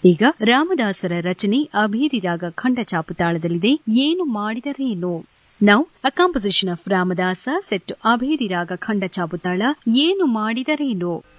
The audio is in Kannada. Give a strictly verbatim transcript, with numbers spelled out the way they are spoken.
ಈಗ ರಾಮದಾಸರ ರಚನೆ ಅಭೇರಿ ರಾಗ ಖಂಡ ಚಾಪುತಾಳದಲ್ಲಿದೆ. ಏನು ಮಾಡಿದರೇನು. Now, a composition of Ramadasa set to Abheri Raga Khanda Chabutala, Yenu Madidareno.